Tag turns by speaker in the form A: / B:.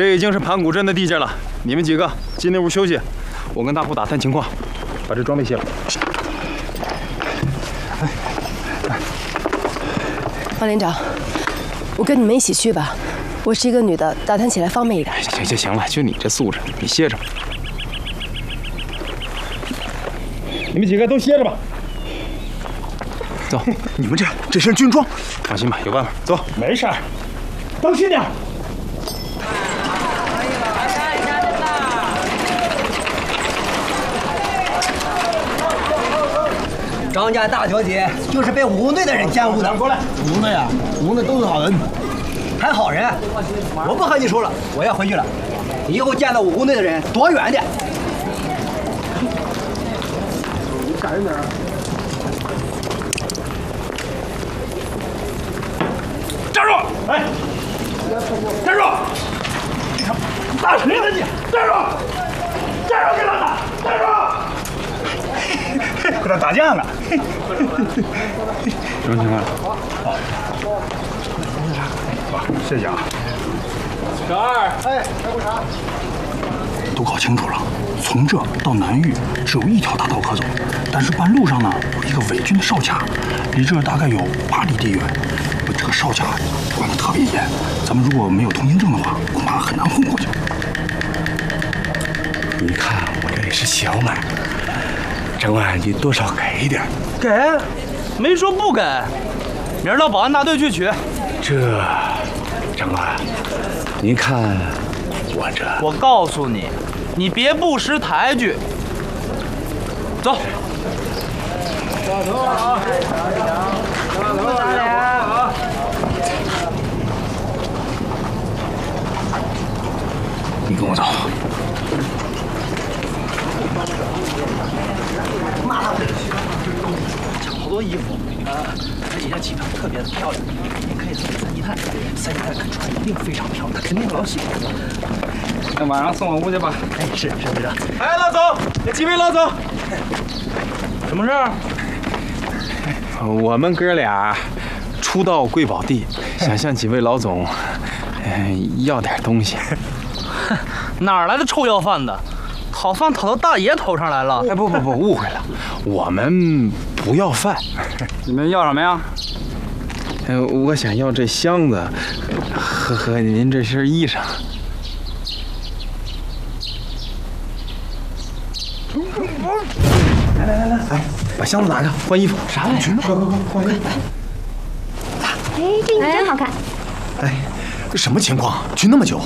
A: 这已经是盘古镇的地界了，你们几个进那屋休息，我跟大户打探情况，把这装备卸了。
B: 王连长，我跟你们一起去吧。我是一个女的，打探起来方便一点。
A: 行了，就你这素质，你歇着。你们几个都歇着吧。走，
C: 你们这身军装，
A: 放心吧，有办法。走，
C: 没事儿，当心点。
D: 张家大小姐就是被武工队的人奸污的。
C: 过来，武工队啊，武工队都是好人，
D: 还好人。我不和你说了，我要回去了。以后见到武工队的人躲远点。
C: 你赶紧点。站住！哎，站住！打谁呢你？站住！站住！给他打！站住！跟他打架呢。
A: 什么情况？
C: 好，谢谢啊。
A: 小二，
C: 哎，来锅茶。都搞清楚了，从这到南峪只有一条大道可走，但是半路上呢有一个伪军的哨卡，离这儿大概有8里地远。这个哨卡管得特别严，咱们如果没有通行证的话，恐怕很难混过去。
E: 你看我这也是小买卖，郑安，你多少给一点。
F: 给，没说不给。明儿到保安大队去取。
E: 这，郑安，您看我这……
F: 我告诉你，你别不识抬举。走。
C: 下头啊！下头啊！你跟我走。
F: 抢好多衣服，这几件旗袍特别的漂亮，你可以送给三姨太，三姨太看穿一定非常漂亮，她肯定老喜欢。
A: 那晚上送我屋去吧。
F: 哎，是队长。
A: 哎，老总，几位老总，
F: 什么事儿？
A: 我们哥俩初到贵宝地，想向几位老总，要点东西。
F: 哪儿来的臭要饭的？讨饭讨到大爷头上来了？
A: 哎，不，误会了，我们不要饭。
F: 你们要什么呀？
A: 我想要这箱子和您这身衣裳。来，哎，把箱子拿开，换衣服。
F: 啥玩意儿？
A: 快，换衣服。
G: 哎，这衣服真好看。
C: 哎，这什么情况？去那么久？